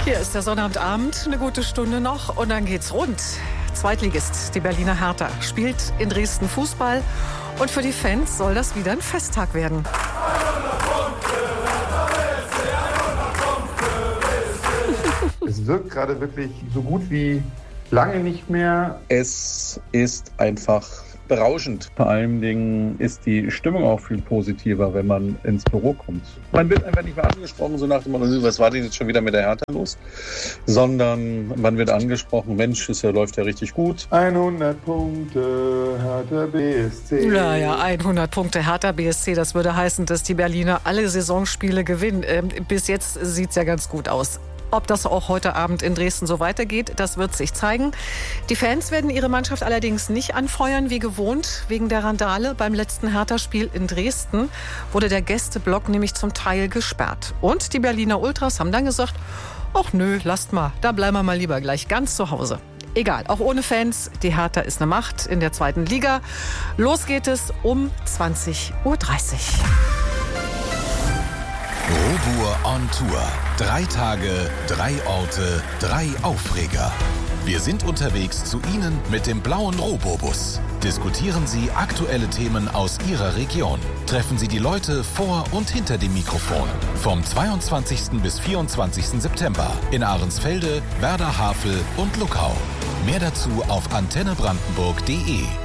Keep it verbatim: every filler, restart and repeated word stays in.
Hier ist der Sonnabendabend, eine gute Stunde noch und dann geht's rund. Zweitligist, die Berliner Hertha, spielt in Dresden Fußball und für die Fans soll das wieder ein Festtag werden. Es wirkt gerade wirklich so gut wie lange nicht mehr. Es ist einfach berauschend. Vor allen Dingen ist die Stimmung auch viel positiver, wenn man ins Büro kommt. Man wird einfach nicht mehr angesprochen, so nach dem Motto, was war denn jetzt schon wieder mit der Hertha los? Sondern man wird angesprochen, Mensch, es läuft ja richtig gut. hundert Punkte Hertha B S C. Ja, ja, hundert Punkte Hertha B S C, das würde heißen, dass die Berliner alle Saisonspiele gewinnen. Ähm, bis jetzt sieht es ja ganz gut aus. Ob das auch heute Abend in Dresden so weitergeht, das wird sich zeigen. Die Fans werden ihre Mannschaft allerdings nicht anfeuern wie gewohnt. Wegen der Randale beim letzten Hertha-Spiel in Dresden wurde der Gästeblock nämlich zum Teil gesperrt. Und die Berliner Ultras haben dann gesagt, ach nö, lasst mal, da bleiben wir mal lieber gleich ganz zu Hause. Egal, auch ohne Fans, die Hertha ist eine Macht in der zweiten Liga. Los geht es um zwanzig Uhr dreißig. Robur on Tour. Drei Tage, drei Orte, drei Aufreger. Wir sind unterwegs zu Ihnen mit dem blauen Robobus. Diskutieren Sie aktuelle Themen aus Ihrer Region. Treffen Sie die Leute vor und hinter dem Mikrofon. Vom zweiundzwanzigsten bis vierundzwanzigsten September in Ahrensfelde, Werder Havel und Luckau. Mehr dazu auf antenne brandenburg punkt de.